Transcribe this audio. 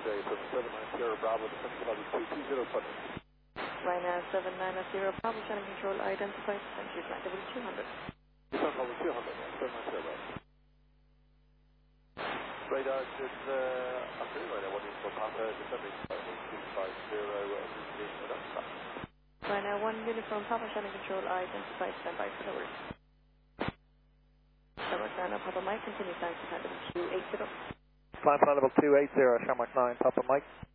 today from 790 Bravo, descending level 220 Putnam. Ryanair 790 Bravo, channel control identified, descent level 200. Descent level 200, 790 Bravo. Radar is after Ryanair 1 Info Papa, descending level 250, Ryanair 1 Uniform Papa, channel control identified, standby for the work. Shamrock 9 Papa Mike, continue flying to level 280. Climb level 280, Shamrock 9 Papa Mike.